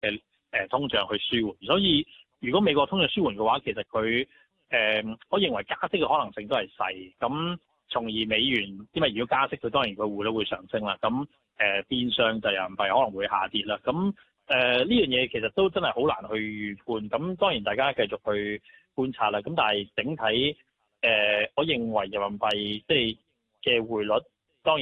通脹去舒緩。所以如果美國通脹舒緩嘅話，其實佢我認為加息嘅可能性都係細。咁從而美元，因為如果加息，佢當然個匯率會上升啦。咁變相就人民幣可能會下跌啦。咁呢樣嘢其實都真係好難去預判。咁當然大家繼續去觀察啦。咁但係整體我認為人民幣即係嘅匯率